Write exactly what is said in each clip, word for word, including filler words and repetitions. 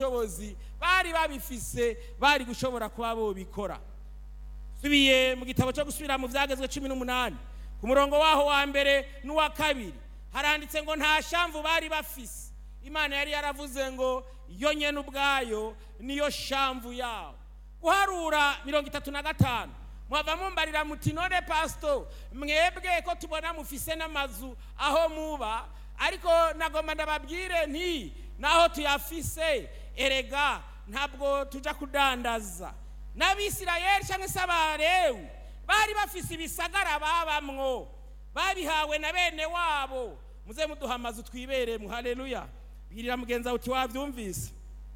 bushobozi bari babifise bari gushobora kuba bo bikora. Subiye mu gitabo cyo gusubira mu Vyagezwe cumi n'umunani ku murongo waho wa mbere n'uwa kabiri haranditse ngo nta shamvu bari bafise. Imana yari yaravuze ngo yo nyene ubwayo niyo shamvu yawo. Guharura mirongo itatu na gatanu mwava mumbarira muti none pastor mwebwe ko tubona mufise n'amazu aho muba, ariko nagomba ndababwire nti naho tuyafise erega ntabwo tuja kudandaza. N'Abisirayeli cyangwa se Abalewi bari bafise ibisagara babamwo babihawe na bene wabo. Muze muduha amazu twibere mu. Haleluya. Birira mugenza uti wavyumvise.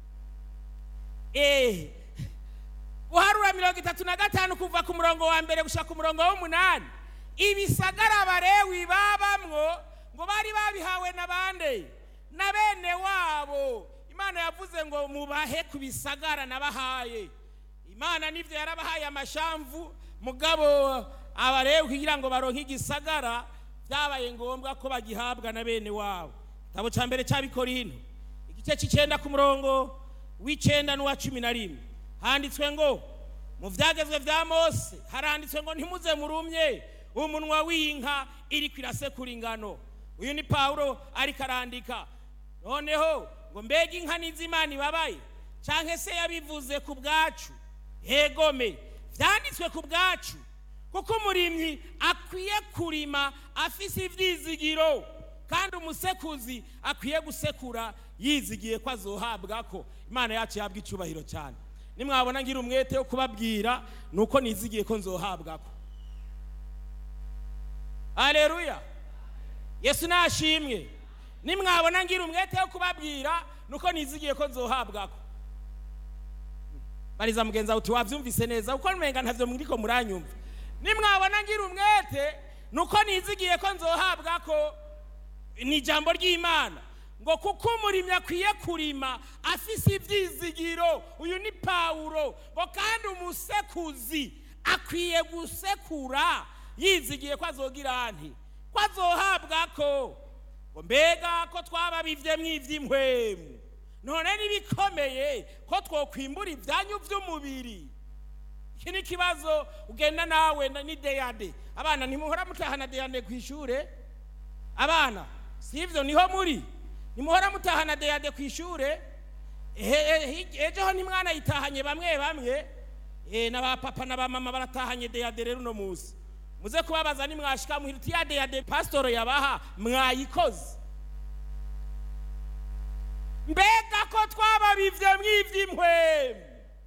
Eh Guharura mirongo itatu na gatanu kuva ku murongo wa mbere gushaka ku murongo w'umunani ibisagara Abalewi babamwo ngo bari babihawe na bande na bene wabo. Imana yavuze ngo mubahe ku bisagara nabahaye. Imana nivyo yarabahaye amashamvu, mugabo Abalewi kugira ngo baronke igisagara byabaye ngombwa ko bagihabwa na bene wabo. Tabo ca mbere cy'Abikorinto igice c'icenda ku murongo w'icenda n'uwa cumi na rimwe handitswe ngo mu Vyagezwe vya Mose haranditswe ngo ntimuze murumye umunwa w'inka iri kwirasekura ingano. Uyu ni Paulo ari karandika. Noneho ngo mbega inka n'izimana babaye canke se yabivuze ku bwacu? Hegome vyanditswe ku bwacu, kuko umurimyi akwiye kurima afise ivyizigiro kandi umusekuzi akwiye gusekura yizigiye ko azohabwa ko. Imana yacu yabwa icubahiro cyane. Nimwabona ngira umwete wo kubabwira nuko nizigiye ko nzohabwa ko. Haleluya. Yesu nashimwe. Nimwabona ngira umwete wo kubabwira nuko nizigiye ko nzohabwa ko. Bariza mugenza uti wavyumvise neza uko nmenga ntavyo muriko muranyumva. Nimwabona ngira umwete nuko nizigiye ko nzohabwa ko. Ni jambo ry'Imana ngo kuko umurimyi akwiye kurima afise ivyizigiro. Uyu ni Paulo. Ngo kandi umusekuzi akwiye gusekura yizigiye ko azogira nti ko azohabwa ko. Ngo mbega ko twababivye mw'ivy'impwemu none nibikomeye ko twokwimbura ivyanyu vy'umubiri. Iki ni kibazo ugenda nawe ni deyade. Abana ntimuhora mutahana deyade kw'ishure? Abana sivyo niho muri nimuhora mutahana deyade kw'ishure? Ejo ho ntimwana yitahanye bamwe bamwe eh na ba papa na ba mama baratahanye deyade rero no musi. Muze kubabaza ni mwashika muhiriti ya deyade pastor yabaha mwayikoze. Mbega ko twababivye mw'ivy'impwemu?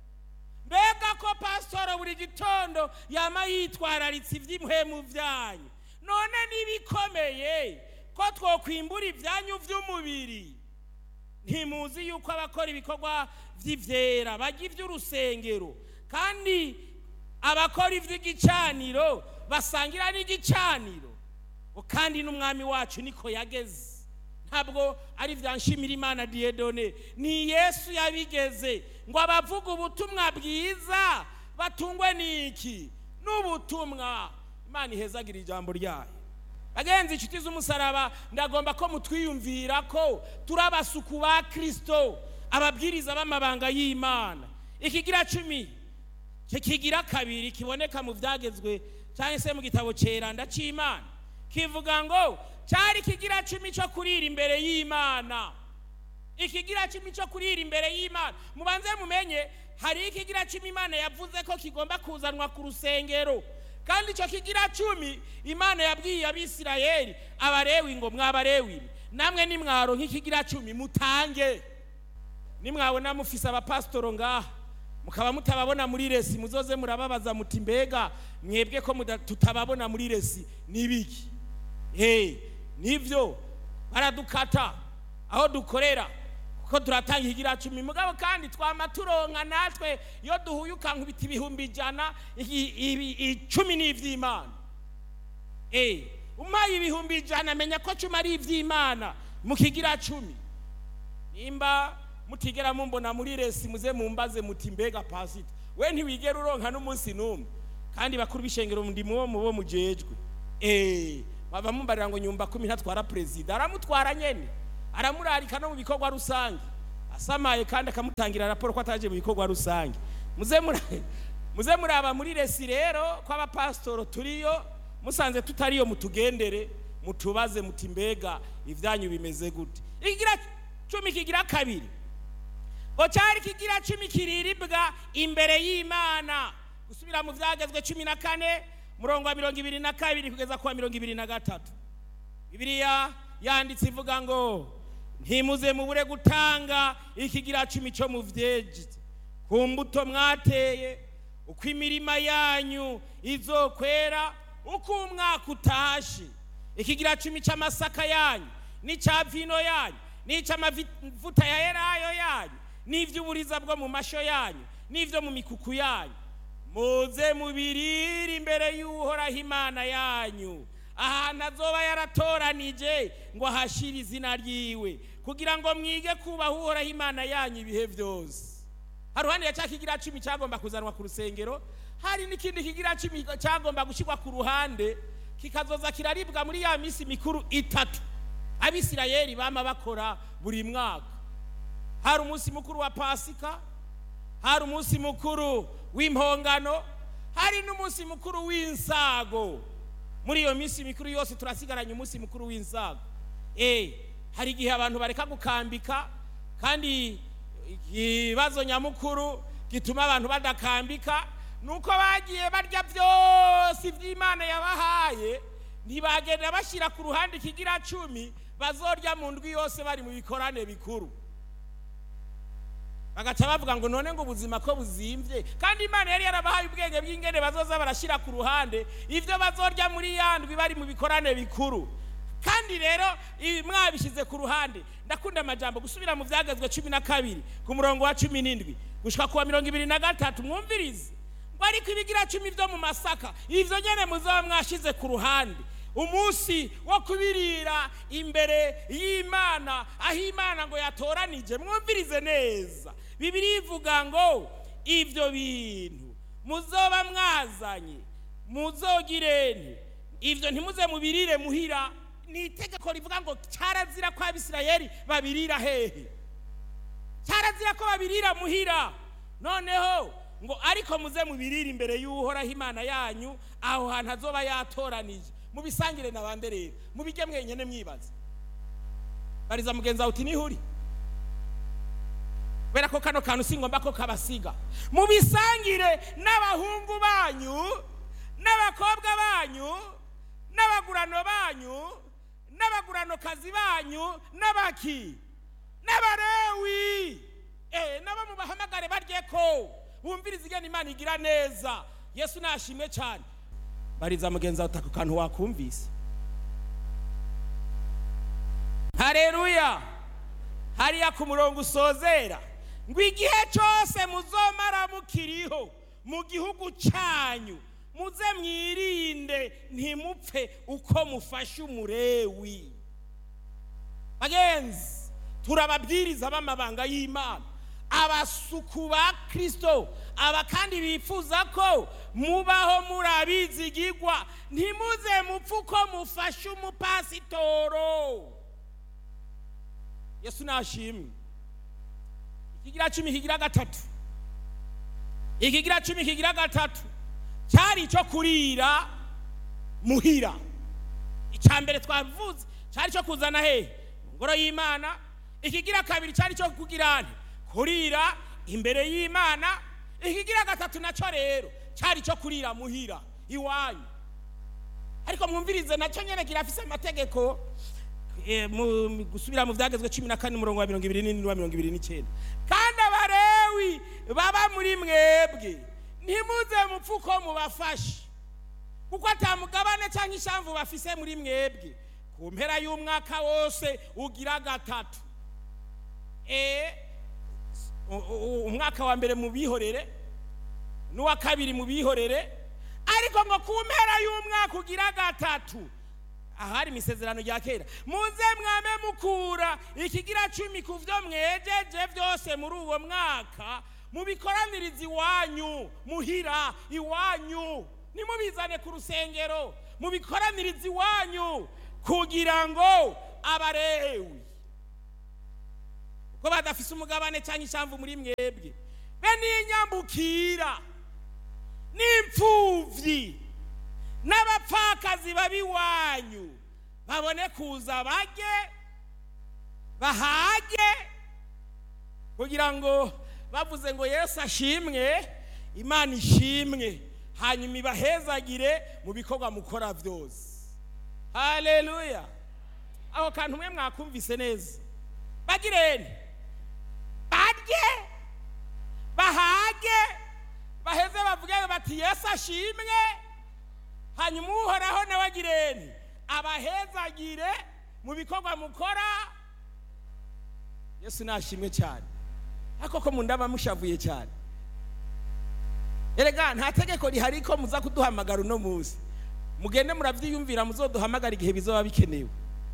Mbega ko pastor buri gitondo yama yitwararitse ivy'impwemu vyanyu? None nibikomeye ko twokwimbura ivyanyu vy'umubiri. Ntimuzi yuko abakora ibikorwa vy'ivyera bagira ivy'urusengero, kandi abakora ivy'igicaniro basangira n'igicaniro? Kandi n'umwami wacu niko yageze. Ntabwo ari vyanshimira Imana Diedone, ni Yesu yabigeze ngo abavuga ubutumwa bwiza batungwe niki n'ubutumwa. Imana ihezagira ijambo ryayo. Bagenzi inshuti z'umusaraba, ndagomba ko mutwiyumvira ko turabasuku ba Kristo, ababwiriza b'amabanga y'Imana. Ikigira cumi kikigira kabiri kiboneka mu Vyagezwe cyangwa se mu gitabo ceranda c'Imana kivuga ngo cyari kigira cumi cyo kurira imbere y'Imana. Ikigira cumi cyo kurira imbere y'Imana, mubanze mumenye hari ikigira cumi Imana yavuze ko kigomba kuzanwa ku rusengero. Kandi cyo kigira cumi Imana yabwiye Abisirayeli Abalewi ngo mw'Abalewi namwe nimwaro nk'ikigira cumi mutange. Nimwabona mufise abapastoro ngaha mukaba mutababona muri resi, muzoze murababaza muti mbega mwebwe ko tutababona muri resi nibiki? Hey, nivyo baradukata aho dukorera ko turatanga ikigira cumi, mugabo kandi twama turonka natwe iyo duhuyuka nkubita ibihumbi ijana icumi n'ivy'Imana. Eh, umaye ibihumbi ijana menya ko cumi ari ivy'Imana mu kigira cumi. Nimba mutigera mumbona muri resi muze mumbaze muti mbega pasita we ntiwigera uronka n'umunsi numwe, kandi bakuru bishengero ndimo mu bo mujejwe. Eh, bava mumbarira ngo nyumba kumi ntatwara president, aramutwara nyene aramurarika no mu bikorwa rusange. asamaye kandi akamutangira raporo ko ataje mu bikorwa rusange. muze muze muraba muri resi rero ko abapasitoro turiyo, musanze tutariyo mutugendere mutubaze muti mbega ivyanyu bimeze gute. Ikigira cumi kigira kabiri ngo cyari kigira cumi kiriribwa imbere y'Imana. Gusubira mu Vyagezwe cumi na kane murongo wa mirongo ibiri na kabiri kugeza kwa mirongo ibiri na gatatu. Bibiliya yanditse ivuga ngo ntimuze mubure gutanga ikigira cumi cyo mu vyeje ku mbuto mwateye, uko imirima yanyu izokwera, uko umwaka utashe. Ikigira cumi cy'amasaka yanyu n'icya vino yanyu n'icy'amavuta ya elayo yanyu n'ivy'uburiza bwo mu masho yanyu n'ivyo mu mikuku yanyu, muze mubirire imbere y'Uhoraho Imana yanyu ahantu azoba yaratoranije ngo ahashire izina ryiwe, kugira ngo mwige kubaha Uhoraho Imana yanyu ibihe vyose. Haruhande ya cya kigira cumi cyagomba kuzanwa ku rusengero, hari n'ikindi kigira cumi cyagomba gushirwa ku ruhande kikazoza kiraribwa muri ya misi mikuru itatu Abisirayeli bama bakora buri mwaka. Hari umunsi mukuru wa Pasika, hari umunsi mukuru w'impongano, hari n'umunsi mukuru w'insago. Muri iyo misi mikuru yose turasigaranye umunsi mukuru w'insago. Eh, hari igihe abantu bareka gukambika, kandi ikibazo nyamukuru gituma abantu badakambika nuko bagiye barya byose ivy'Imana yabahaye, ntibagenda bashira ku ruhande ikigira cumi bazorya mu ndwi yose bari mu bikorane bikuru. Bagaca bavuga ngo none ngo ubuzima ko buzimvye, kandi Imana yari yarabahaye ubwenge bw'ingene bazoza barashira ku ruhande ivyo bazorya muri yandwi bari mu bikorane bikuru. Kandi rero mwabishize ku ruhande. Ndakunda amajambo gusubira mu Vyagezwe cumi na kabiri ku murongo wa cumi n'indwi gushika ku wa mirongo ibiri na gatatu, mwumvirize ngo ariko ibigira cumi vyo mu masaka ivyo nyene muzoba mwashize ku ruhande umunsi wo kubirira imbere y'Imana aho Imana ngo yatoranije. Mwumvirize neza, Bibiliya ivuga ngo ivyo bintu muzoba mwazanye muzogirene, ivyo ntimuze mubirire muhira. Ni itegeko rivuga ngo cyarazira ko Abisirayeli babirira hehe? Cyarazira ko babirira muhira. Noneho ngo ariko muze mubirire imbere y'Uhoraho Imana yanyu aho hantu azoba yatoranije, mubisangire nabande rero, mubige mwenyene mwibaza. Bariza mugenza uti nihuri bera ko kano kantu singomba ko kabasiga. Mubisangire n'abahungu banyu n'abakobwa banyu n'abagurano banyu n'abagurano kazi banyu n'abaki n'abarewi, eh naba mubahamagare barye ko bumviriza igene Imana igira neza. Yesu nashimwe cyane. Bariza mugenza utako kantu wakumvise. Haleluya. Hariya ku murongo usozera ngo igihe cyose muzomara mukiriho mu gihugu cyanyu muze mwirinde ntimupfe uko mufashe umurewi. Bagenzi, turababwiriza b'amabanga y'Imana, abasuku ba Kristo, aba kandi bifuza ko mubaho murabizigirwa, ntimuze mupfe uko mufashe umupasitoro. Yesu nashimwe. Ikigira cumi kigira gatatu ikigira cumi kigira gatatu cyari cyo kurira muhira. Icyambere twavuze cyari cyo kuzana he ngoro y'Imana. Ikigira kabiri cyari cyo kugirana kurira imbere y'Imana. Ikigira gatatu naco rero cyari cyo kurira muhira iwanyu. Ariko mwumvirize nacyo nyene kirafise amategeko. E, mu gusubira mu Vyagezwe cumi na kane murongo wa mirongo ibiri n'indwi wa mirongo ibiri n'icyenda. Kandi abarewi baba muri mwebwe ntimuze mupfuko mubafashe, kuko atamugabane cyangwa ishamvu bafise muri mwebwe ku mpera y'umwaka wose ugira gatatu. E umwaka wa mbere mu bihorere n'uwa kabiri mu bihorere, ariko ngo ku mpera y'umwaka ugira gatatu ahari misezerano rya kera muze mwame mukura ikigira cumi ku vyo mwejeje byose muri uwo mwaka mubikoraniriza iwanyu muhira iwanyu, nimubizane ku rusengero mubikoraniriza iwanyu kugira ngo abarewi ko badafise umugabane cyangwa ishamvu muri mwebwe, be n'inyambukira n'imfuvyi n'abapfakazi babiwanyu babone kuza bage bahage, kugira ngo bavuze ngo Yesu ashimwe, Imana ishimwe, hanyuma ibahezagire mu bikorwa mukora byose. Haleluya. Aho kantu mwe mwakumvise neza. Bagirene barye bahage baheze bavuge bati Yesu ashimwe, hanyuma uhoraho nawe agirene abahezagire mu bikorwa mukora. Yesu nashimwe cyane. Ako ko mundaba mushavuye cyane. Erega nta tegeko rihari ko muza kuduhamagara uno munsi. Mugende muravyiyumvira muzoduhamagara igihe bizoba bikenewe.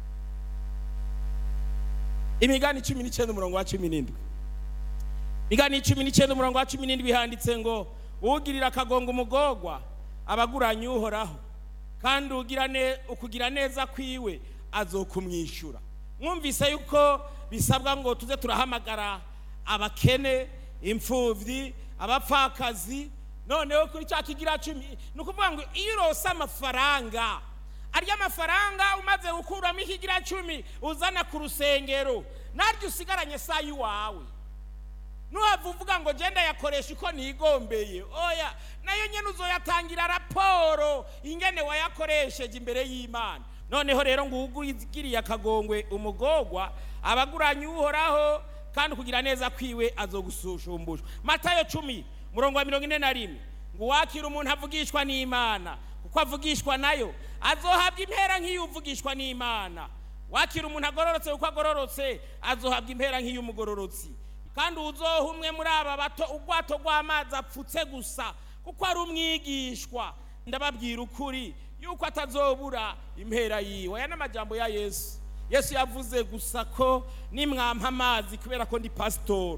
Imigani cumi n'icyenda umurongo wa cumi n'indwi. Imigani cumi n'icyenda umurongo wa cumi n'indwi handitse ngo ugirira akagongo umugogwa abaguranye uhoraho, kandi ugira ne ukugira neza kwiwe azokumwishura. Mwumvise yuko bisabwa ngo tuze turahamagara abakene, imfuvyi, abapfakazi. Noneho kuri cya kigira cumi nukuvuga ngo iyo urose amafaranga, arya amafaranga umaze gukuramo ikigira cumi uzana ku rusengero, naryo usigaranye sayi wawe. Nuhavuga ngo genda yakoresha uko nigombeye, oya nayo nyene uzoyatangira raporo ingene wayakoresheje imbere y'Imana. Noneho rero ngo ugiriye akagongwe umugogwa abaguranye uhoraho, kandi kugira neza kwiwe azogusushumbusha. Matayo cumi murongo wa mirongo ine na rimwe ngo wakira umuntu avugishwa n'Imana, kuko avugishwa nayo azohabwa impera nk'iyo uvugishwa n'Imana. Wakira umuntu agororotse kuko agororotse azohabwa impera nk'iyo umugororotsi. Kandi uzoha umwe muri aba bato ubwato rw'amazi apfutse gusa kuko ari umwigishwa. Ndababwira ukuri yuko atazobura impera yiwe. Aya n'amajambo ya Yesu. Yesu yavuze gusa ko nimwampa amazi kubera ko ndi pastor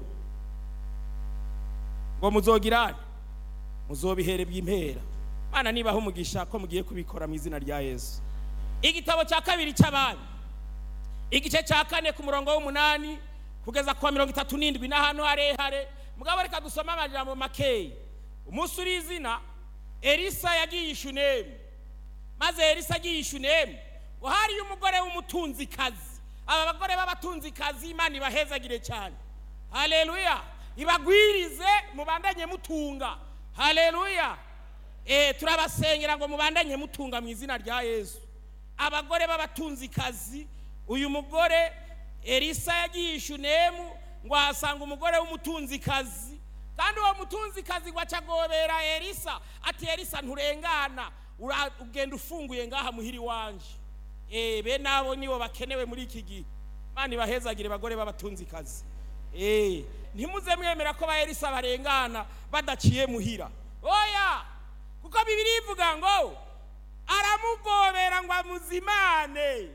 ngo muzogirane muzobihere bw'impera. Mana nibaho umugisha ko mugiye kubikora mu izina rya Yesu. Igitabo cya kabiri cy'abami igice cya kane ku murongo w'umunani kugeza kwa mirongo itatu n'indwi n'ahantu harehare. Mugabo reka dusoma amajambo makeyi. Umunsi uri izina Elisa yagiye i Shunemu, maze Elisa agiye i Shunemu ngo hari umugore w'umutunzikazi. Aba bagore b'abatunzikazi Imana ibahezagire cyane. Haleluya. Ibagwirize mubandanye mutunga. Haleluya. Eh turabasengera ngo mubandanye mutunga mu izina rya Yesu. Abagore b'abatunzikazi, uyu mugore Elisa yagiye i Shunemu ngo asanga umugore w'umutunzikazi, kandi uwo mutunzikazi gwacagobera Elisa ati Elisa nturengana ugenda ufunguye ngaha muhiri wanje. Eh be nabo nibo bakenewe muri iki gihe. Imana ibahezagire bagore b'abatunzikazi. Eh ntimuze mwemera ko ba Elisa barengana badaciye muhira. Oya, kuko Bibiliya ivuga ngo aramugobera ngo amuzimane.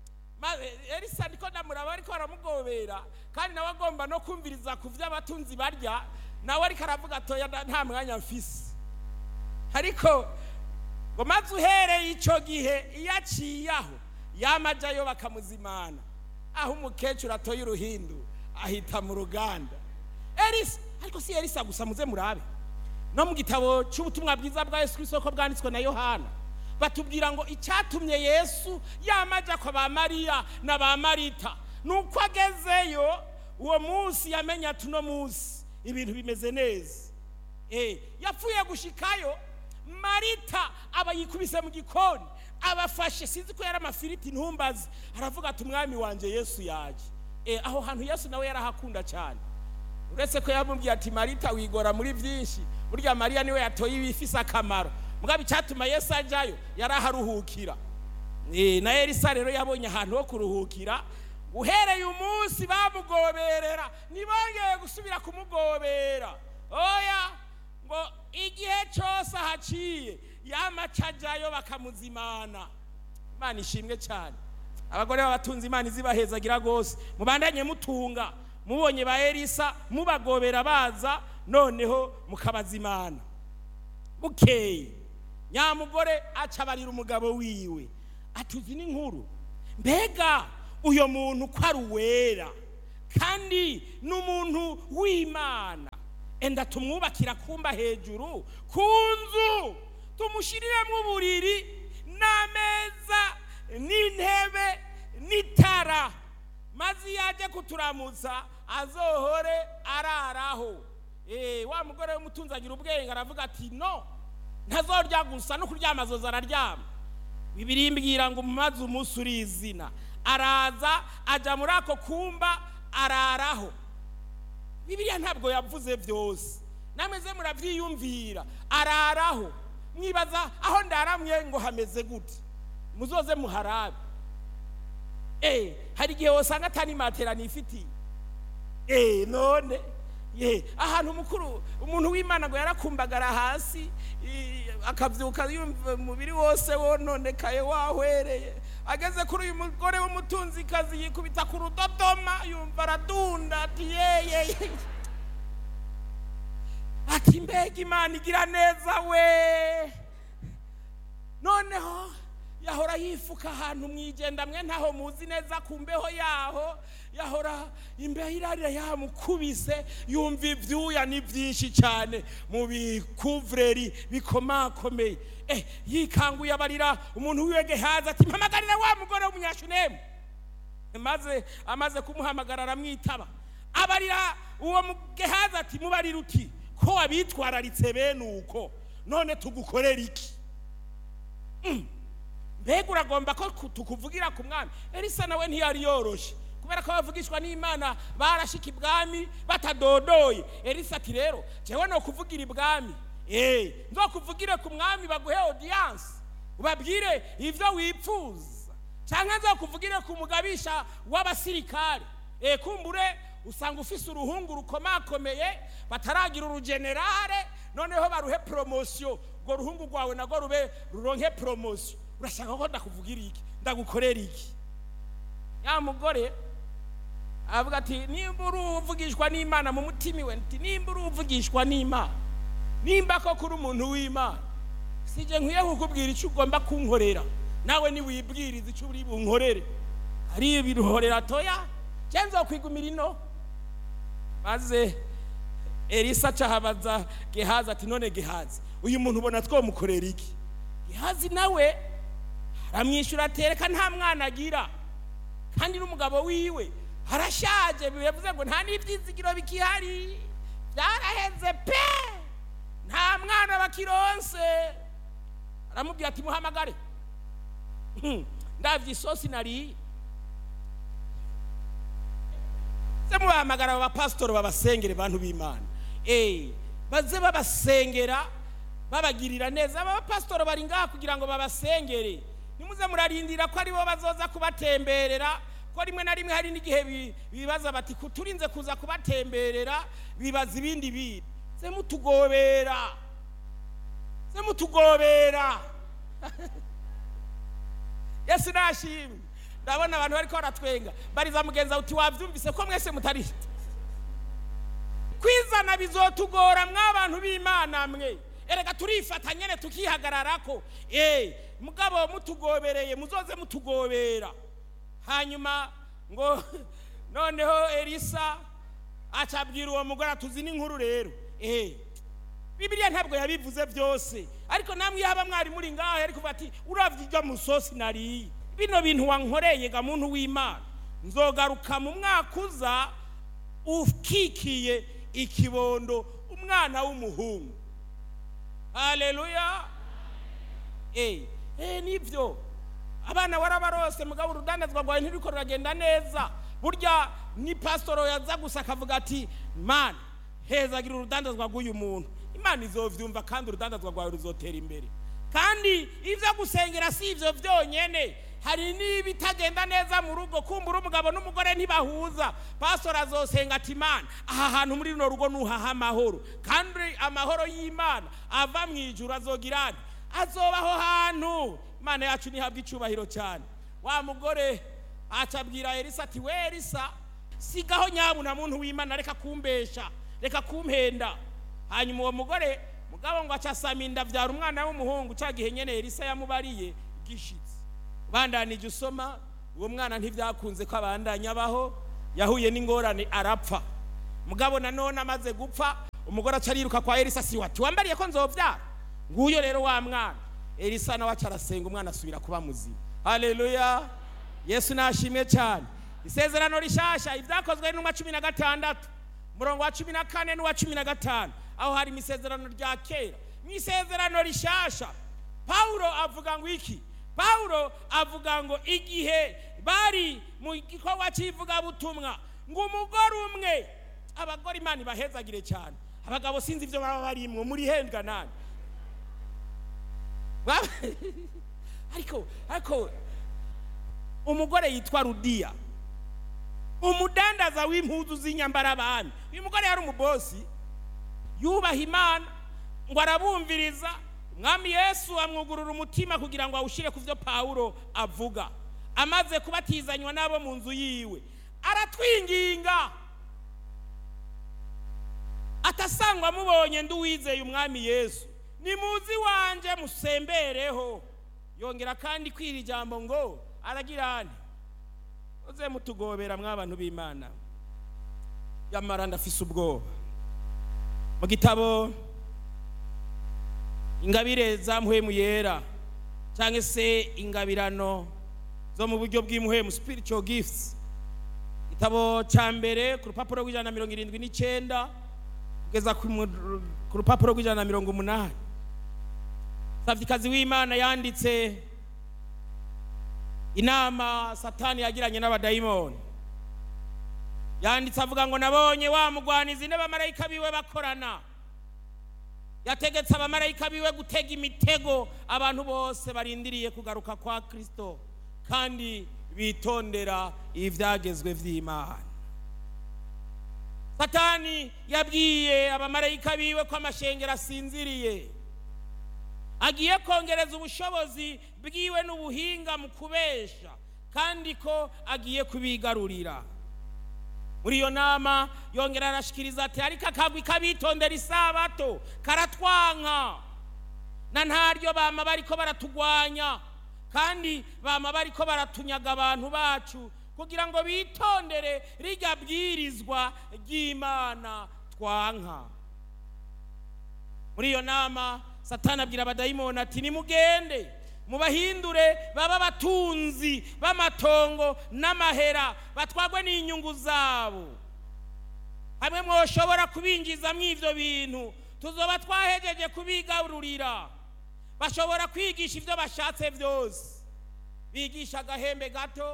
Elisa ndiko ndamuraba ariko aramugobera, kandi nawe agomba no kumviriza kuvya abatunzi barya, nawe ariko aravuga atoya nta mwanya mfise. Ariko ngo maze uhereye ico gihe iyaciyaho yamajayo bakamuzimana. Aho umukecuru atoye uruhindu ahita mu ruganda. Elisa, ariko si Elisa gusa, muze murabe no mu gitabo cy'ubutumwa bwiza bwa Yesu Kristo ko bwanditswe na Yohana batubwira ngo icyatumye Yesu yamaja kwa ba Mariya na ba Marita nuko agezeyo uwo munsi yamenya tuno munsi ibintu bimeze neza. Eh yapfuye gushikayo, Marita aba yikubise mu gikoni abafashe, sinzi ko yari amafiriti ntumbazi, aravuga ati umwami wanje Yesu yaje. Eh aho hantu Yesu nawe yarahakunda cyane. Uretse ko yamubwiye ati Marita wigora muri byinshi, burya Mariya niwe yatoye ibifise akamaro. Mugabe cyatuma Yesu ajayo yaraharuhukira. Eh na Elisa rero yabonye ahantu ho kuruhukira. Uhereye umunsi bamugoberera nibongeye gusubira kumugobera. Oya ngo igihe cyose haciye yamacajayo bakamuzimana. Imana ishimwe cyane. Abagore b'abatunzi Imana izibahezagira gose. Mubandanye mutunga. Mubonye ba Elisa mubagobera baza, noneho mukabazimana. Bukeye nyamugore acabarira umugabo wiwe atuzi n'inkuru, mbega uyo muntu ko ari uwera kandi n'umuntu w'Imana. Enda tumwubakira kumba hejuru ku nzu, tumushiriremo uburiri n'ameza n'intebe n'itara, maze yaje kuturamutsa azohore araraho. Eh, wa mugore w'umutunzi agira ubwenge aravuga ati no, ntazorya gusa no kuryama azoza araryama. Bibiliya imbwira ngo mumaze umunsi urizina, araza aja muri ako kumba araraho. Bibiliya ntabwo yavuze byose, nameze muravyiyumvira. Araraho, mwibaza aho ndaramwe ngo hameze gute, muzoze muharabe. Eh, hari igihe wosanga atani matera nifitiye. Eh, none ye ahantu mukuru umuntu w'Imana ngo yarakumbagara hasi, akavyuka yumva umubiri wose wononekaye wahwereye. Ageze kuri uyu mugore w'umutunzi kazi yikubita ku rudodoma, yumva aradunda ati yeye ati mbega Imana igira neza we. Noneho yahora yifuka ahantu mwijenda mwe ntaho muzi neza kumbeho yaho, yahora imbeho irarira yamukubise, yumva ivyuya ni byinshi cyane mu bikuvreri bikomakomeye. Eh, yikanguye abarira umuntu wiwe Gehazi ati mpamagarira wa mugore w'umunyashunemu. Maze amaze kumuhamagara aramwitaba, abarira uwo Gehazi ati mubarira uti ko wabitwararitse bene uko, none tugukorera iki? Mm. Mbega uragomba ko tukuvugira ku mwami? Elisa nawe ntiyari yoroshe, kubera ko bavugishwa n'Imana barashika ibwami batadodoye. Elisa ati rero jewe no kuvugira ibwami, eh nzokuvugire ku mwami baguhe audience ubabwire ivyo wipfuza, canke nzokuvugire ku mugabisha w'abasirikare. Eh kumbure usanga ufise uruhungu rukomakomeye bataragira urugenerale, noneho baruhe promotion, ngo ruhungu rwawe nago rube ruronke promotion. Urashaka ko ndakuvugira iki, ndagukorera iki? Ya mugore avuga ati nimba uruvugishwa n'Imana mu mutima we, nti nimba uruvugishwa n'Imana, nimba ko kuri umuntu w'Imana, sije nkwiye kukubwira icyo ugomba kunkorera, nawe ni wibwiriza icyo uri bunkorere. Ari ibiruhorera toya cenzo kwigumira ino. Maze Elisa cahabaza Gehazi ati none Gehazi, uyu muntu ubona twomukorera iki? Gehazi nawe aramwishyura atereka nta mwana agira, kandi n'umugabo wiwe arashaje, bivuze ngo nta n'ivyizigiro bikihari, byaraheze pe, nta mwana bakironse. Aramubwira ati muhamagare. Ndavye isosi nari se muhamagara aba pastor babasengere bantu b'Imana. Eh, baze babasengera babagirira neza. Aba pastor bari ngaha kugira ngo babasengere, nimuze murarindira ko ari bo bazoza kubatemberera, ko rimwe na rimwe hari n'igihe bibaza bati kuturinze kuza kubatemberera, bibaza ibindi bintu. Se mutugobera, se mutugobera. Yesu nashimwe. Ndabona abantu bariko baratwenga, bariza mugenza uti wavyumvise ko mwese mutari kwizana bizotugora mw'abantu b'Imana mwe. Erega turifata nyene tukihagararako. Eh, mugabo mutugobereye muzoze mutugobera. Hanyuma ngo noneho Elisa acabwira uwo mugore tuzi n'inkuru rero. Eh, Bibiliya ntabwo yabivuze byose, ariko namwe yaba mwari muri ngaho yari kuvuga ati uravye musosi nari bino bintu wankoreye ga muntu w'Imana, nzogaruka mu mwaka uza ukikiye ikibondo umwana w'umuhungu. Haleluya. Eh, eh nivyo abana warabarose mugabo urudandazwa rwawe ntiriko ruragenda neza. Burya ni pastor yaza gusa akavuga ati man hezagira urudandazwa rw'uyu muntu, Imana izovyumva kandi urudandazwa rwawe ruzotera imbere. Kandi ivyo gusengera si ivyo vyonyene, hari n'ibitagenda neza mu rugo, kumbura umugabo n'umugore ntibahuza, pastor azosenga ati Imana aha hantu muri no rugo nuhaha amahoro, kandi amahoro y'Imana ava mwijuru azogirana azobaho hantu. Imana yacu nihabwa icubahiro cyane. Wa mugore acabwira Elisa ati we Elisa, sigaho nyabu na muntu w'Imana, reka kumbesha, reka kumpenda. Hanyuma uwo mugore mugabo ngo acasama inda vyara umwana w'umuhungu, cagihe nyene Elisa yamubariye gishitse. Bandanije usoma uwo mwana ntivyakunze ko abandanya baho, yahuye n'ingorane arapfa. Mugabo nanone amaze gupfa umugore acariruka kwa Elisa si wati wambariye ko nzovyara. Nguyo rero wa mwana Elisa nawe acarasenga umwana asubira kuba muzima. Haleluya. Yesu nashimwe cyane. Isezerano rishasha ivyakozwe n'umwa cumi na gatandatu murongo wa cumi na kane n'uwa cumi na gatanu aho hari isezerano rya kera. Isezerano rishasha Paulo avuga ngo iki? Paulo avuga ngo igihe bari mu gikorwa cy'ivuga butumwa ngo umugore umwe, abagore Imana bahezagire cyane, abagabo sinzi ivyo baba barimwe muri hendwa nani ariko ariko umugore yitwa Rudiya, umudandaza w'impuzu z'inyambara abami. Uyu mugore yari umubosi yubaha Imana ngo arabumviriza. Mwami Yesu amwugurura umutima kugira ngo awushire kuvyo Paulo avuga. Amaze kubatizanywa nabo mu nzu yiwe aratwinginga atasangwa mubonye nduwizeye umwami Yesu nimuzi wanje musembereho. Yongera kandi kwiri jambo ngo aragirane oze mutugobera mwabantu b'Imana. Yamara ndafise ubwoba. Mu gitabo ingabire za mpwemu yera cyangwa se ingabirano zo mu buryo bw'impuhemu spiritual gifts, gitabo ca mbere ku rupapuro rw'ijana na mirongo irindwi n'icenda kugeza ku rupapuro rw'ijana na mirongo umunani. Savikazi w'Imana yanditse inama Satani yagiranye n'abadayimoni. Yanditse avuga ngo nabonye wa mugwanizi n'abamarayika biwe bakorana. Yategetse abamarayika biwe gutega imitego abantu bose barindiriye kugaruka kwa Kristo kandi bitondera ivyagezwe vy'Imana. Satani yabwiye abamarayika biwe ko amashengero asinziriye, agiye kongereza ubushobozi bwiwe n'ubuhinga mu kubesha kandi ko agiye kubigarurira. Muri iyo nama yongera arashikiriza ati ariko akagwi kabitondera isabato karatwanka na ntaryo bama bariko baratugwanya kandi bama bariko baratunyaga abantu bacu kugira ngo bitondere rijya bwirizwa ry'Imana twanka. Muri iyo nama Satani abwira abadayimoni ati nimugende mubahindure baba batunzi b'amatongo n'amahera batwagwe n'inyungu zabo. Hamwe mwoshobora kubinjiza mw'ivyo bintu tuzoba twahejeje kubigarurira. Bashobora kwigisha ivyo bashatse vyose, bigisha agahembe gato,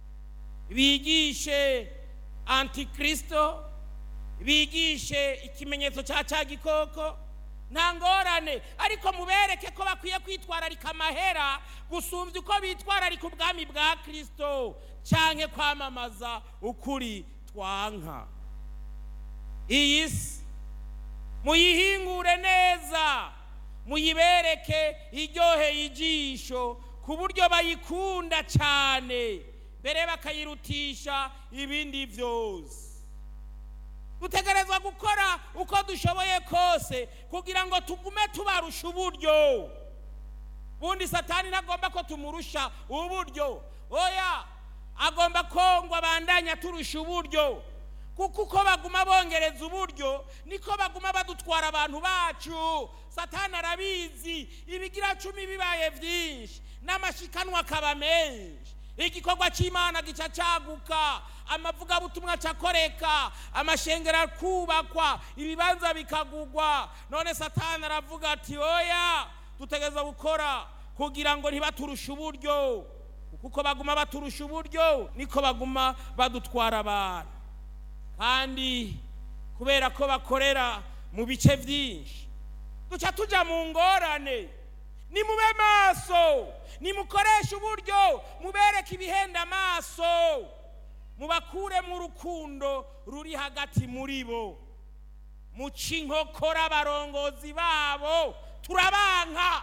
bigishe antikristo, bigishe ikimenyetso ca ca gikoko, nta ngorane, ariko mubereke ko bakwiye kwitwararika amahera gusumvya uko bitwararika ubwami bwa Kristo canke kwamamaza ukuri twanka. Iyi si muyihingure neza, muyibereke iryoheye ijisho ku buryo bayikunda cyane mbere bakayirutisha ibindi vyose. Dutegerezwa gukora uko dushoboye kose kugira ngo tugume tubarusha uburyo. Bundi Satani nagomba ko tumurusha uburyo, oya agomba ko ngo abandanya turusha uburyo, kuko uko baguma bongereza uburyo niko baguma badutwara abantu bacu. Satani arabizi ibigira cumi bibaye vyinshi n'amashikanwa akaba menshi, igikorwa cy'Imana gica caguka, amavuga butumwa cakoreka, amashengera kubakwa, ibibanza bikagugwa. None Satani aravuga ati oya dutegeza gukora kugira ngo ntibaturusha uburyo, kuko baguma baturusha uburyo niko baguma badutwara abantu. Kandi kubera ko bakorera mu bice vyinshi duca tuja mu ngorane. Ni mube maso, ni mukoresha uburyo, mubereke ibihenda maso, mubakure mu rukundo ruri hagati muri bo, muca inkokora abarongozi babo turabanka.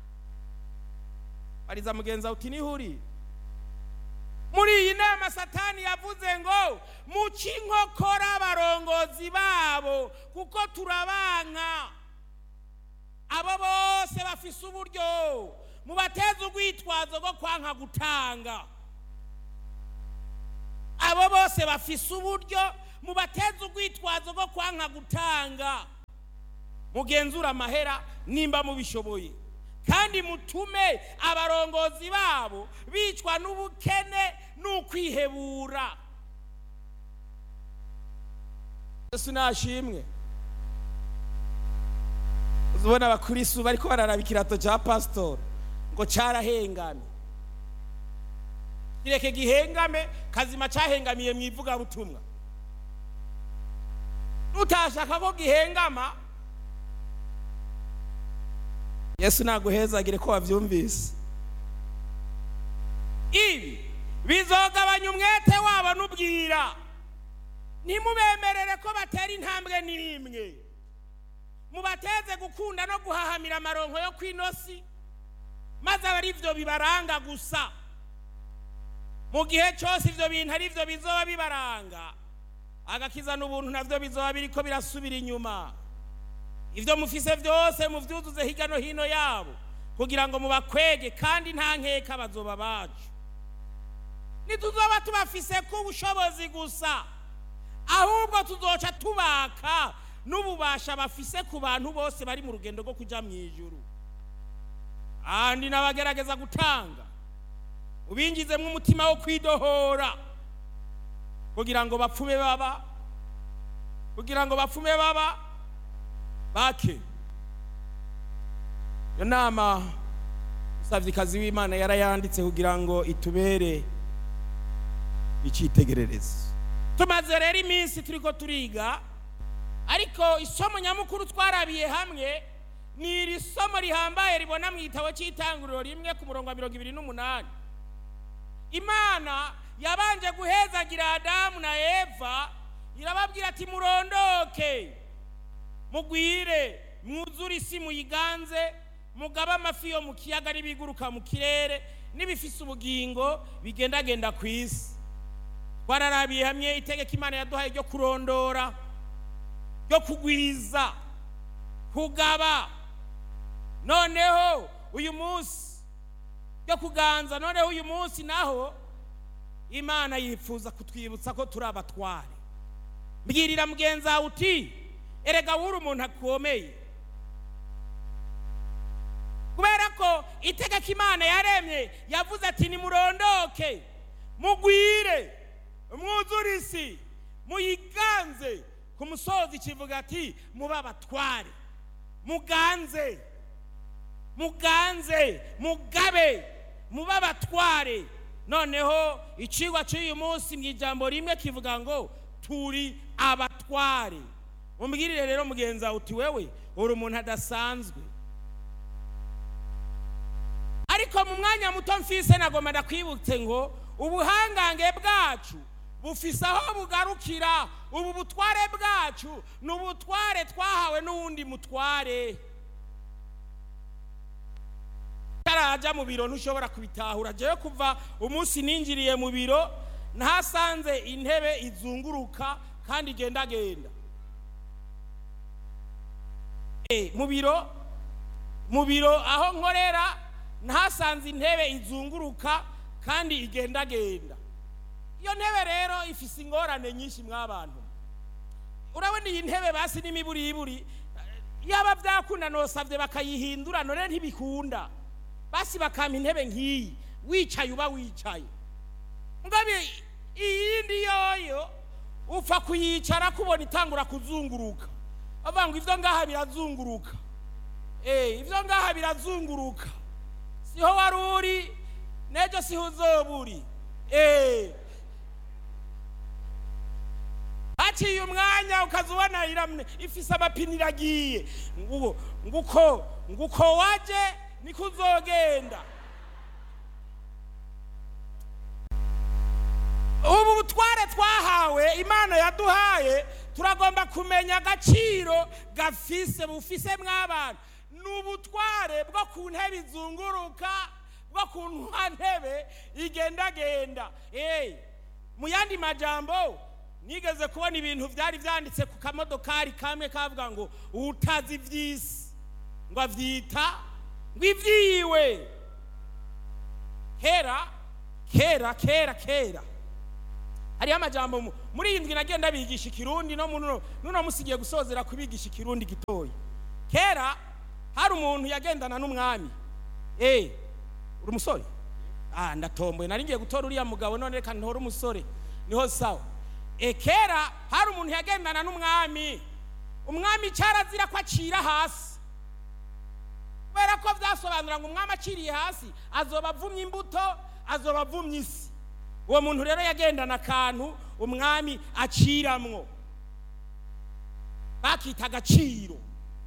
Bariza mugenza uti nihuri muri iyi nama Satani yavuze ngo muca inkokora abarongozi babo kuko turabanka. Abo bose bafise uburyo mubateza urwitwazo rwo kwanka gutanga. abo bose bafise uburyo mubateza urwitwazo rwo kwanka gutanga. Mugenzura amahera nimba mubishoboye, kandi mutume abarongozi babo bicwa n'ubukene n'ukwihebura. Yesu nashimwe. Uzubona abakristo bariko bararaba ikirato cya pastor ngo carahengamye. Kireke gihengame, kazima cahengamiye mwivuga butumwa. Utashaka ko gihengama, Yesu naguhezagire ko wavyumvise. Ibi bizogabanya umwete wabo n'ubwira. Nimubemerere ko batera intambwe n'imwe. Mubateze gukunda no guhahamira amaronko yo kwinosi, maze abari ivyo bibaranga gusa. Mu gihe cyose ivyo bintu ari ivyo bizoba bibaranga, agakiza n'ubuntu navyo bizoba biriko birasubira inyuma. Ivyo mufise vyose muvyuzuze hirya no hino yabo, kugira ngo mubakwege, kandi nta nkeka bazoba bacu. Nituzoba tubafise ku bushobozi gusa, ahubwo tuzoca tubaka n'ububasha bafise ku bantu bose bari mu rugendo rwo kuja mu ijuru. Andi nabagerageza gutanga, ubingizemwe umutima wo kwidohora, kugira ngo bapfume baba kugira ngo bapfume baba bake. Yo nama Musavyikazi w'Imana yarayanditse kugira ngo itubere icitegererezo. Tumaze rero iminsi turiko turiga, ariko isomo nyamukuru twarabiye hamwe ni iri somo rihambaye ribona mu gitabo cy'Itanguriro rimwe ku murongo wa mirongo ibiri n'umunani. Imana yabanje guhezagira Adamu na Eva, irababwira ati murondoke, mugwire, mwuzure isi muyiganze, mugaba amafi yo mu kiyaga n'ibiguruka mu kirere n'ibifise ubugingo bigendagenda ku isi. Twararabiye hamwe itegeko Imana yaduhaye ryo kurondora, ryo kugwiza, kugaba. Noneho uyu munsi ryo kuganza, noneho uyu munsi naho Imana yifuza kutwibutsa ko turi abatware. Mbwirira mugenzi wawe uti erega wuri umuntu akomeye, kubera ko itegeko Imana yaremye yavuze ati nimurondoke, mugwire, mwuzure isi, muyiganze. Ku musozi kivuga ati muba abatware, muganze, muganze, mugabe, muba abatware. Noneho icigwa cy'uyu munsi mu ijambo rimwe kivuga ngo turi abatware. Umbwirire rero mugenzi wawe uti wewe uri umuntu adasanzwe. Ariko mu mwanya muto mfise nagomba ndakwibutse ngo ubuhangange bwacu bufise aho bugarukira. Ubu butware bwacu ni ubutware twahawe n'uwundi mutware. Taraja mu biro ntushobora kubitahura. Jewe kuva umunsi ninjiriye mu biro ntasanze intebe izunguruka kandi igenda genda. Eh mu biro mu biro aho nkorera ntasanze intebe izunguruka kandi igenda genda. Iyo ntebe rero ifise ingorane nyinshi mw'abantu. Urabona iyi ntebe basi n'imiburi iburi, yaba byakunda nosavye bakayihindura, none ntibikunda. Basi bakampa intebe nk'iyi, wicaye uba wicaye. Ngabe iyindi yoyo upfa kuyicara kubona itangura kuzunguruka. Avango ivyo ngaha birazunguruka. Eh ivyo ngaha birazunguruka. Siho waruri nejo siho uzoburi. Eh Aciye umwanya ukazubona iramne ifise amapine iragiye. Nguko nguko nguko waje nikuzogenda. Ubu butware twahawe Imana yaduhaye turagomba kumenya agaciro gafise bufise mw'abantu. N'ubutware bwo ku ntebe izunguruka, bwo ku ntebe igenda genda. Eh mu yandi majambo nigeze kubona ibintu byari byanditse ku kamodokari kamwe kavuga ngo utazi ivyisi ngo avyita ngo ivyiwe. Kera kera kera kera hari amajambo muri indwi nagenda bigisha ikirundi no muno nuno musigiye gusozera kubigisha ikirundi gitoyi. Kera hari umuntu yagendana n'umwami. Eh, uri umusore? Ah, ndatomboye nari ngiye gutora uriya mugabo none reka ntora umusore. Niho sawa. E kera hari umuntu yagendana n'umwami. Umwami cyarazira ko acira hasi. Kubera ko vyasobanura ngo umwami aciriye hasi azoba avumye imbuto, azoba avumye isi. Uwo muntu rero yagendana akantu umwami aciramwo. Bakita agaciro.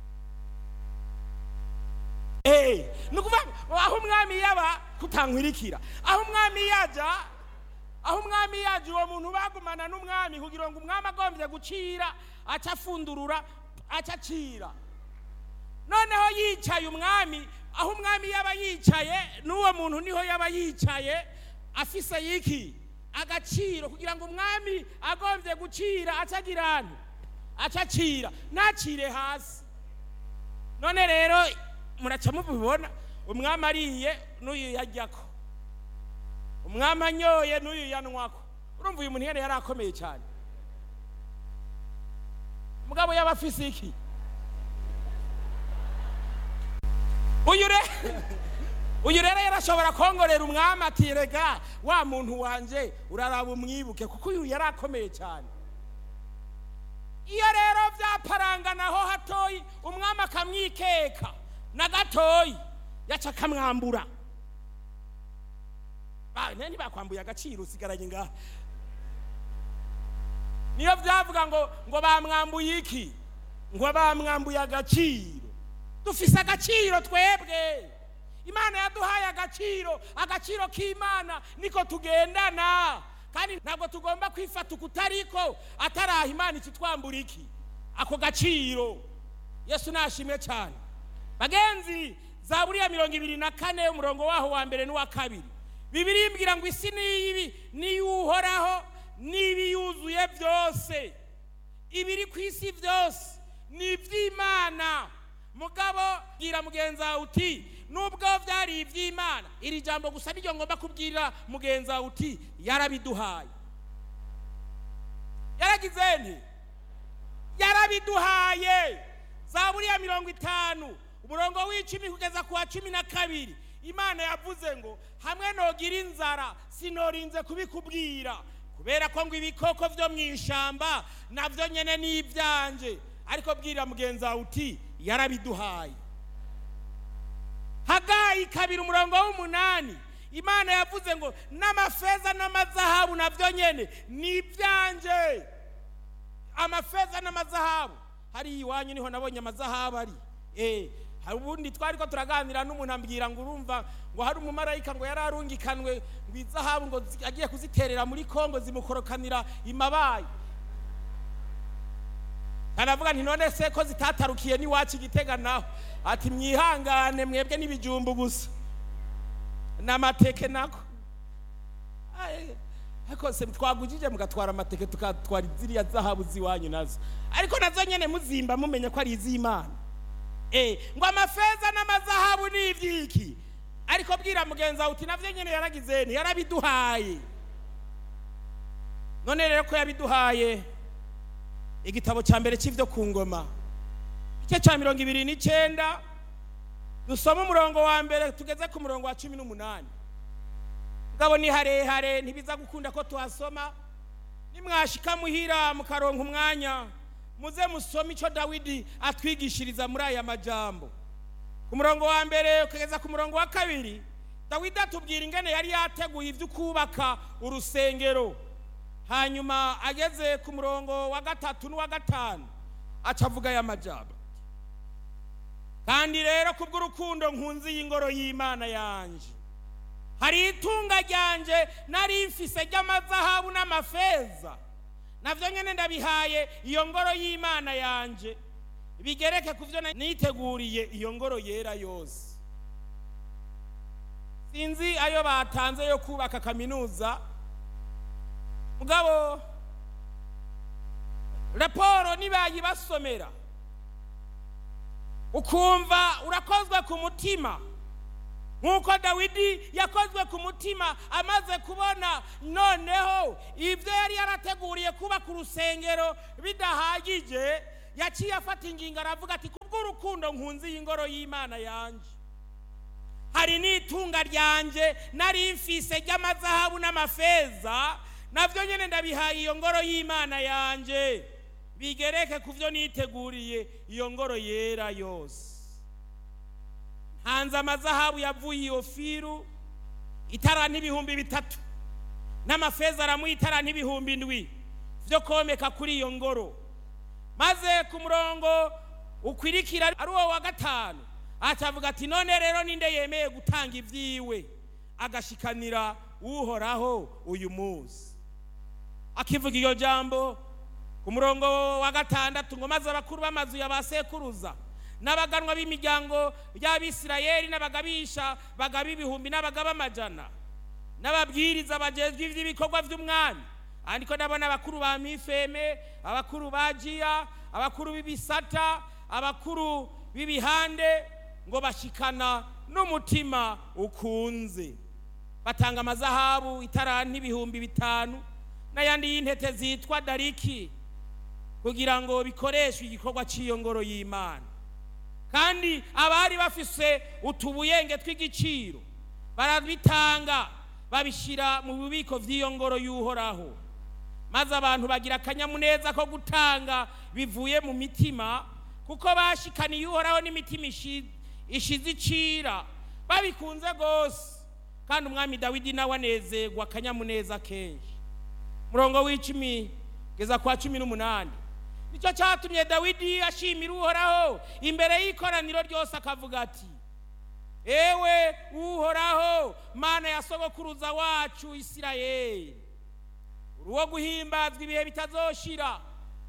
Eh, nukuva aho umwami yaba kutankwirikira. Aho umwami yaja, aho umwami yaje uwo muntu bagumana n'umwami kugira ngo umwami agombye gucira acafundurura acacira. Noneho yicaye umwami, aho umwami yaba yicaye n'uwo muntu niho yaba yicaye afise yiki agaciro kugira ngo umwami agombye gucira acagirana acacira nacire hasi. None rero muraca mubibona umwami ariye n'uyu yajyako, umwami anyoye n'uyu yanwako. Urumva uyu muntu yari yarakomeye cyane. Mugabo yaba afise iki? Uyu re uyu rero yarashobora kongorera umwami ati rega wa muntu wanje uraraba umwibuke kuko uyu yarakomeye cyane. Iyo rero byaparanganaho hatoyi umwami akamwikeka na gatoyi yaca kamwambura. Ba nani bakwambuye agaciro usigaranye ngaha. Niyo byavuga ngo ngo bamwambuye iki? Ngo bamwambuye agaciro. Dufise agaciro twebwe. Imana yaduhaye agaciro, agaciro k'Imana niko tugendana. Kandi ntabwo tugomba kwifata ukutariko ataraha Imana itutwambura iki? Ako gaciro. Yesu nashimye cyane. Bagenzi, Zaburi ya mirongo ibiri na kane umurongo waho wa mbere n'uwa kabiri. Bibiri imbwira ngo isi niyibi niyuhoraho nibi yuzuye byose. Ibiri ku isi byose ni iby'Imana. Mugabo gira mugenza uti nubwo byari iby'Imana, iri jambo gusa niryo ngomba kubwira mugenza uti yarabiduhaye. Yaragize nti yarabiduhaye. Zaburi ya mirongo itanu umurongo w'icumi kugeza ku wa cumi na kabiri Imana yavuze ngo hamwe nogira inzara sinorinze kubikubwira kubera ko ngo ibikoko byo mwishamba navyo nyene n'ibyanje, ariko bwira mugenza uti yarabiduhaye. Hagayi kabiri umurongo w'umunani Imana yavuze ngo n'amafeza n'amazahabu navyo nyene n'ibyanje. Amafeza n'amazahabu hari iwanyu niho nabonye amazahabu ari. Eh, ubundi twari ko turaganira n'umuntu ambwira ngo urumva ngo hari umumarayika ngo yararungikanwe ngo izahabu ngo agiye kuziterera muri Kongo zimukorokanira imabaye. Aravuga nti none se ko zitatarukiye ni wacu Gitega naho ati mwihangane mwebwe n'ibijumbu gusa n'amateke nako. Ariko se twagujije mugatwara amateke tukatwara ziriya zahabu ziwanyu nazo, ariko nazo nyene muzimba mumenye ko ari iz'Imana. Eh, ngo amafeza n'amazahabu ni ivyiki, ariko bwira mugenza uti navyo nyene yaragize ni yarabiduhaye. None rero ko yabiduhaye, igitabo cya mbere cy'ivyo ku ngoma igice cya mirongo ibiri n'icyenda dusoma umurongo wa mbere tugeze ku murongo wa cumi n'umunani. Ngabo ni harehare ntibiza gukunda ko tuhasoma. Nimwashika muhira mukaronka umwanya muze musome ico Dawidi atwigishiriza muri aya majambo. Ku murongo wa mbere kugeza ku murongo wa kabiri Dawidi atubwira ingene yari yateguye ivyo kubaka urusengero. Hanyuma ageze ku murongo wa gatatu n'uwa gatanu acavuga aya majambo: kandi rero kubw'urukundo nkunzi y'ingoro y'Imana yanje, hari itunga ryanje nari mfise ry'amazahabu n'amafeza, navyo nyene ndabihaye iyo ngoro y'Imana yanje, bigereke kuvyo niteguriye iyo ngoro yera yose. Sinzi ayo batanze yo kubaka kaminuza, mugabo raporo nibayibasomera ukumva urakozwe ku mutima nk'uko Dawidi yakozwe ku mutima amaze kubona noneho ibyo yari yarateguriye kuba ku rusengero bidahagije, yaciye afata ingingo aravuga ati kubw'urukundo nkunzi y'ingoro y'Imana yanje, hari n'itunga ryanje nari mfise ry'amazahabu n'amafeza, navyo nyene ndabihaye iyo ngoro y'Imana yanje, bigereke ku vyo niteguriye iyo ngoro yera yose. Hanze amazahabu yavuye i Ofiru itaranti ibihumbi bitatu, n'amafeza aramuha itaranti ibihumbi indwi vyo komeka kuri iyo ngoro. Maze ku murongo ukwirikira ari uwo wa gatanu acavuga ati none rero ninde yemeye gutanga ivyiwe agashikanira uhoraho uyu munsi. Akivuga iyo jambo ku murongo wa gatandatu ngo maze abakuru b'amazu y'abasekuruza n'abaganwa b'imiryango y'Abisirayeli n'abagabisha bagaba ibihumbi n'abagaba amajana n'ababwiriza bajejwe ivy'ibikorwa vy'umwami, andiko nabona abakuru ba Mifeme, abakuru ba Jiya, abakuru b'ibisata, abakuru b'ibihande, ngo bashikana n'umutima ukunze, batanga amazahabu itaranti ibihumbi bitanu n'ayandi y'intete zitwa dariki kugira ngo bikoreshwe igikorwa cy'iyo ngoro y'Imana. Kandi abari bafise utubuyenge tw'igiciro barabitanga babishira mu bubiko vy'iyo ngoro y'Uhoraho, maze abantu bagira akanyamuneza ko gutanga bivuye mu mitima, kuko bashikaniye Uhoraho n'imitima ishize icira babikunze gose. Kandi umwami Dawidi nawe anezerwa akanyamuneza kenshi. Murongo w'icumi geza kwa cumi n'umunani nicyo cyatumye Dawidi ashimira Uhoraho imbere y'ikoraniro ryose akavuga ati, ewe Uhoraho Mana ya sogokuruza wacu Isirayeli, uruwo guhimbazwa ibihe bitazoshira.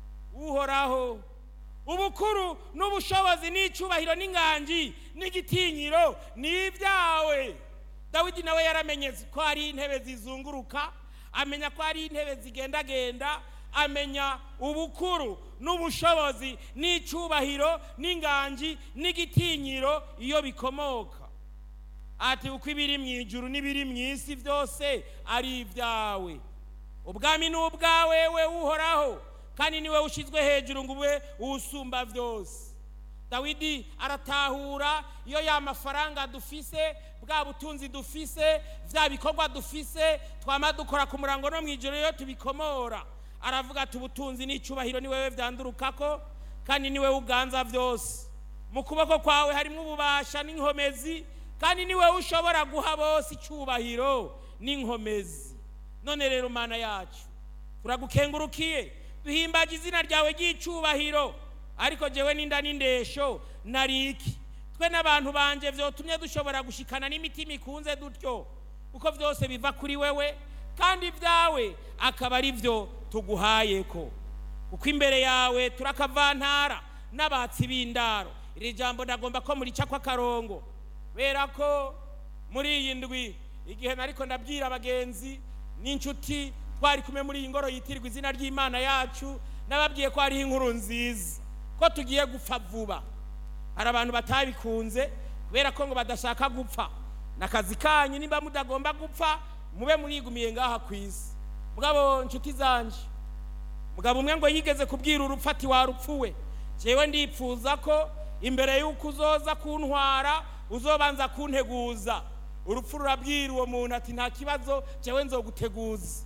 Uhoraho, ubukuru n'ubushobozi n'icubahiro n'inganji n'igitinyiro ni ibyawe. Dawidi nawe yaramenye ko ari intebe zizunguruka, amenya ko ari intebe zigendagenda, amenya ubukuru n'ubushobozi n'icubahiro n'inganji n'igitinyiro iyo bikomoka. Ati uko ibiri mu ijuru n'ibiri mu isi byose ari ibyawe. Ubwami n'ubwawe we Uhoraho, kandi niwe ushizwe hejuru ngo ube usumba byose. Dawidi aratahura iyo ya mafaranga dufise, bwa butunzi dufise, vya bikorwa dufise, twama dukora ku murango no mwijoro iyo tubikomora, aravuga ati ubutunzi n'icubahiro ni wewe vyandurukako, kandi ni wewe uganza vyose. Mu kuboko kwawe harimo ububasha n'inkomezi, kandi ni wewe ushobora guha bose icubahiro n'inkomezi. None rero Mana yacu, turagukengurukiye, duhimbaje izina ryawe ry'icubahiro, ariko jewe ninda n'indesho nariki twe n'abantu banje vyotumye dushobora gushikana n'imitima ikunze dutyo, uko vyose biva kuri wewe, kandi vyawe akaba ari vyo tuguhayeko. Kuko imbere yawe turakavantara n'abatsi b'indaro. Iri jambo ndagomba ko muri cakwa karongo, bera ko muri iyi ndwi igihe nariko ndabwira abagenzi n'inshuti twari kumwe muri iyi ngoro yitirirwa izina ry'Imana yacu, nababwiye ko ari inkuru nziza ko tugiye gupfa vuba. Hari abantu batabikunze kubera ko ngo badashaka gupfa. Nakazi kanyu nimba mudagomba gupfa mube murigumiye ngaha kwisi. Mugabo nshuti zanje, mugabo umwe ngo yigeze kubwira urupfu ati warupfuwe, jewe ndipfuza ko imbere y'uko uzoza kuntwara uzobanza kunteguza. Urupfu rurabwira uwo muntu ati nta kibazo, jewe nzoguteguza.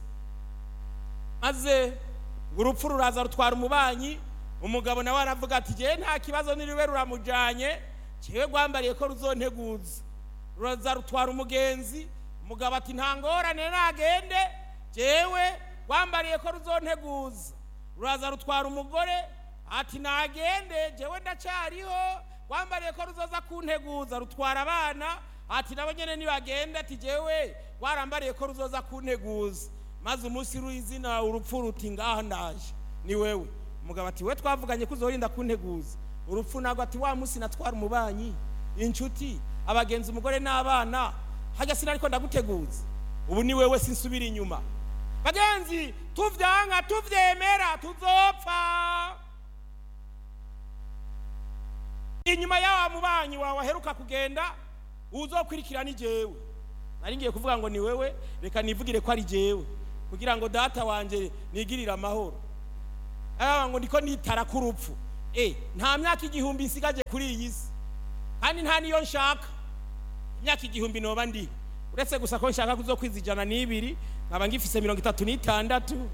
Maze urupfu ruraza rutwara umubanyi, umugabo nawe aravuga ati jewe nta kibazo niriwe ruramujanye, jewe gwambariye ko ruzonteguza. Ruraza rutwara umugenzi, umugabo ati nta ngorane nagende, jewe gwambariye ko ruzonteguza. Ruraza rutwara umugore ati nagende, jewe ndacariho, gwambariye ko ruzoza kunteguza. Rutwara abana ati nabo nyene nibagende, ati jewe warambariye ko ruzoza kunteguza. Maze umunsi ruizina urupfu ruti ngaha ndaje ni wewe. Umugabo ati we twavuganye kuzorinda kunteguza. Urupfu nago ati wa munsi natwara umubanyi, inshuti, abagenzi, umugore n'abana, hajya sinariko ndaguteguza. Ubu ni wewe sinsubira inyuma. Bagenzi, tuvyanga tuvyemera tuzopfa. Inyuma yawa mubanyi wawe aheruka kugenda, uzokurikira ni jewe. Nari ngiye kuvuga ngo ni wewe, reka nivugire ko ari jewe kugira ngo data wanje nigirira amahoro. Aba ngo ndiko nitara ku rupfu. Eh, nta myaka igihumbi nsigaje kuri iyi si. Kandi nta niyo nshaka. Imyaka igihumbi noba ndi. Uretse gusa ko nshaka kuzokwizijana n'ibiri, nkaba ngifise mirongo itatu n'itandatu.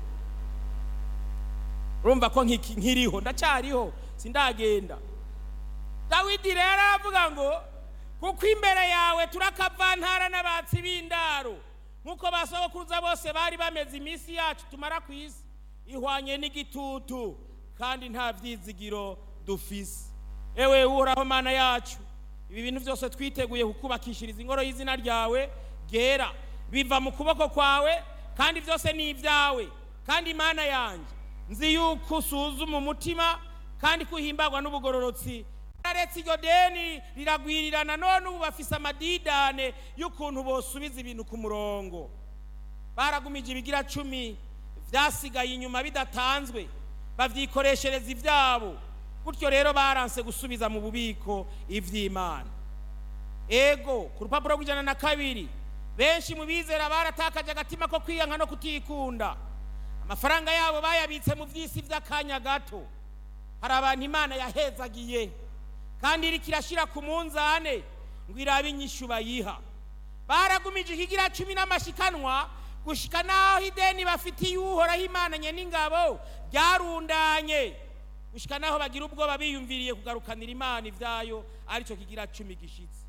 Urumva ko nkiriho, ndacyariho, sindagenda. Dawidi rero avuga ngo kuko imbere yawe turakavantara n'abatsi b'indaro, nkuko basokuruza bose bari bameze iminsi yacu tumara ku isi ihwanye n'igitutu, kandi nta vyizigiro dufise. Ewe Uhoraho Mana yacu, ibi bintu byose twiteguye kukubakishiriza ingoro y'izina ryawe gera, biva mu kuboko kwawe, kandi byose ni ibyawe. Kandi Mana yanje, nzi yuko usuzuma umutima kandi kuhimbagwa n'ubugororotsi. Aretse iryo deni riragwirirana, none ubu bafise amadidane y'ukuntu bosubiza ibintu ku murongo. Baragumije ibigira cumi vyasigaye inyuma bidatanzwe, bavyikoreshereza ivyabo. Gutyo rero baranse gusubiza mu bubiko ivy'Imana. Ego ku rupapuro rw'ijana na kabiri, benshi mu bizera baratakaje agatima ko kwiyanka no kutikunda. Amafaranga yabo bayabitse mu vy'isi vy'akanya gato. Hari abantu Imana yahezagiye kandi iri kirashira ku munzane ngo irabe inyishu bayiha. Baragumije ikigira cumi n'amashikanwa gushika naho ideni bafitiye Uhoraho Imana nye n'ingabo byarundanye, gushika naho bagira ubwoba biyumviriye kugarukanira Imana ivyayo, arico kigira cumi gishitse.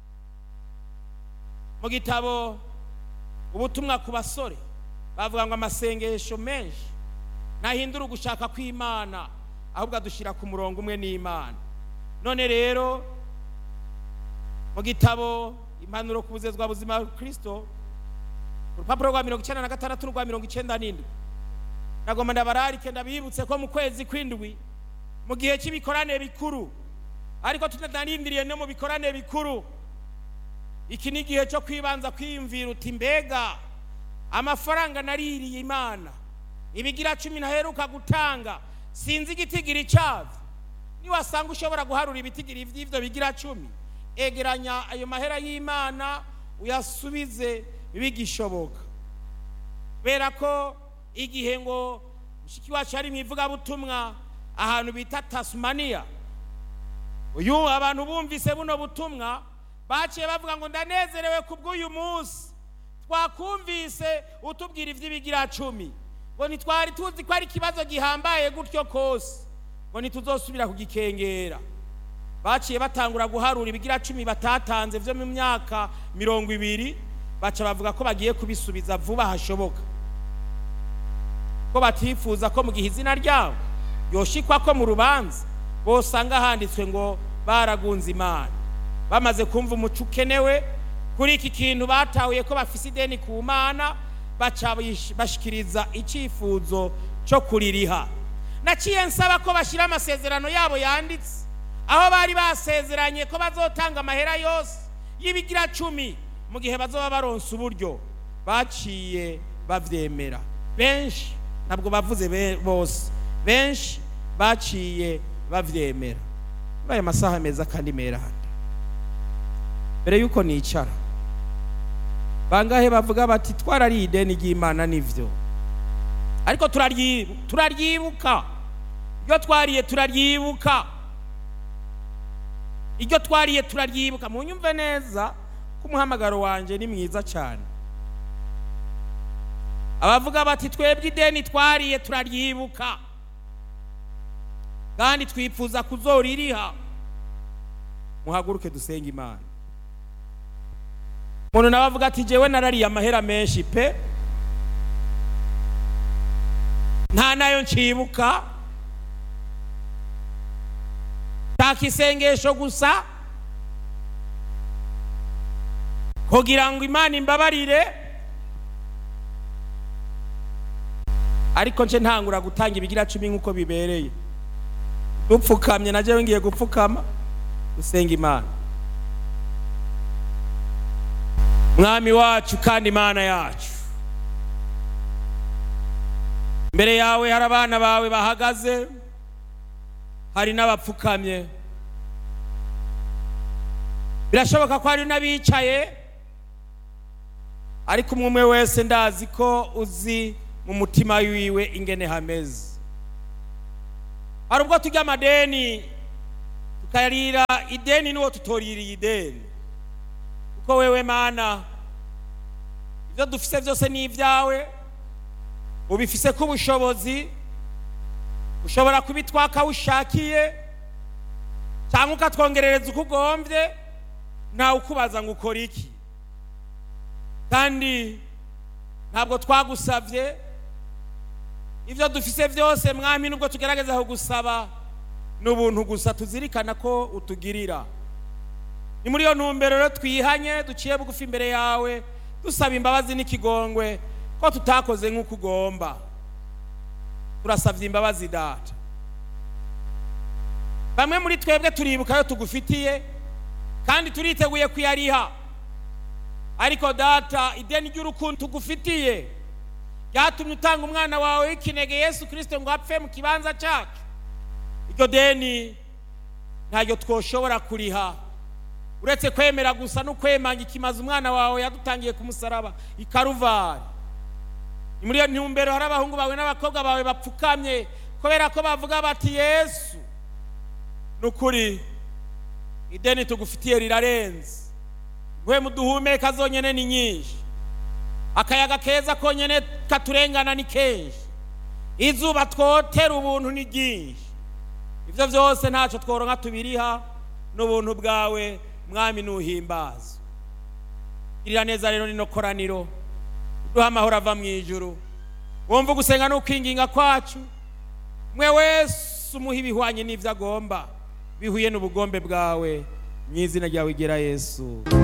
Mu gitabo ubutumwa ku basore bavuga ngo amasengesho menshi ntahindura ugushaka kw'Imana, ahubwo adushira ku murongo umwe n'Imana. None rero mu gitabo impanuro ku buzezwa buzima Kristo, urupapuro rwa mirongo icenda na gatandatu n'urwa mirongo icenda n'indwi, nagomba ndabararike ndabibutse ko mu kwezi kw'indwi mu gihe cy'ibikorane bikuru, ariko tutanarindiriye no mu bikorane bikuru, iki ni igihe cyo kwibanza kwiyumvira uti mbega amafaranga naririye Imana ibigira cumi naheruka gutanga sinzi igitigiri cyavyo. Ni wasanga ushobora guharura ibitigiri vy'ivyo bigira cumi, egeranya ayo mahera y'Imana uyasubize bigishoboka. Bera ko igihe ngo mushiki wacu ari mwivuga butumwa ahantu bita Tasmania, uyu abantu bumvise buno butumwa baciye bavuga ngo ndanezerewe kubw'uyu munsi twakumvise utubwira ivy'ibigira cumi, ngo nitwari tuzi ko ari kibazo gihambaye gutyo kose, ngo nituzosubira kugikengera. Baciye batangura guharura ibigira cumi batatanze vyo mu myaka mirongo ibiri, baca bavuga ko bagiye kubisubiza vuba hashoboka, ko batifuza ko mu gihe izina ryabo yoshikwa ko mu rubanza bosanga handitswe ngo baragunze Imana. Bamaze kumva umuco ukenewe kuri iki kintu batahuye ko bafise ideni ku Mana, baca bashikiriza icifuzo cyo kuririha. Naciye nsaba ko bashira amasezerano yabo yanditse, aho bari basezeranye ko bazotanga amahera yose y'ibigira cumi mu gihe bazoba baronse uburyo. Baciye bavyemera. Benshi ntabwo bavuze bose, benshi baciye bavyemera. Baye masaha meza kandi meranda. Mbere yuko nicara, bangahe bavuga bati twarari ideni ry'Imana nivyo, ariko turaryibuka turaryibuka iryo twariye turaryibuka iryo twariye turaryibuka. Munyumve neza ko umuhamagaro wanje ni mwiza cyane. Abavuga bati twebwe ideni twariye turaryibuka kandi twifuza kuzoririha, muhaguruke dusenga Imana. Umuntu nabavuga ati jewe narariye amahera menshi pe, nta nayo ncibuka, takisengesho gusa kugira ngo Imana imbabarire, ariko nje ntangura gutanga ibigira cumi nkuko bibereye. Dupfukamye na jewe ngiye gupfukama dusenga Imana. Mwami wacu kandi Imana yacu, mbere yawe hari abana bawe bahagaze, hari n'abapfukamye. birashoboka ko hari n'abicaye ariko umwe wese ndazi ko uzi mu mutima wiwe ingene hameze. Hari ubwo tujya amadeni tukayarira ideni n'uwo tutoririye ideni, kuko wewe Mana ibyo dufise byose ni ibyawe, ubifise ko ubushobozi, ushobora kubitwaka ushakiye cyangwa ukatwongerereza uko ugombye, ntawe ukubaza ngo ukora iki. Kandi ntabwo twagusabye ibyo dufise byose Mwami, nubwo tugerageza kugusaba n'ubuntu gusa, tuzirikana ko utugirira. Ni muri iyo ntumbero rero twihanye duciye bugufi imbere yawe dusaba imbabazi n'ikigongwe ko tutakoze nk'uko ugomba. Turasabye imbabazi Data. Bamwe muri twebwe turibuka yo tugufitiye kandi turiteguye kuyariha, ariko Data ideni ry'urukundo tugufitiye ryatumye utanga umwana wawe w'ikinege Yesu Kristo ngo apfe mu kibanza cyacu. Iryo deni ntaryo twoshobora kuriha uretse kwemera gusa no kwemanga ikimaze umwana wawe yadutangiye ku musaraba i Karuvari. Ni muri iyo ntumbero hari abahungu bawe n'abakobwa bawe bapfukamye kubera ko bavuga bati Yesu nukuri ideni tugufitiye rirarenze, we muduhumeka zonyene ni nyinshi, akayaga keza konyene katurengana ni kenshi, izuba twotera ubuntu ni ryinshi. Ivyo byose ntacyo tworonka tubiriha n'ubuntu bwawe Mwami nuhimbaza. Girira neza rero nino koraniro, duha amahoro ava mu ijuru, wumva gusenga no kwinginga kwacu, mwe wese umuha ibihwanye n'ivyo agomba bihuye n'ubugombe bwawe, mu izina ryawe igera Yesu.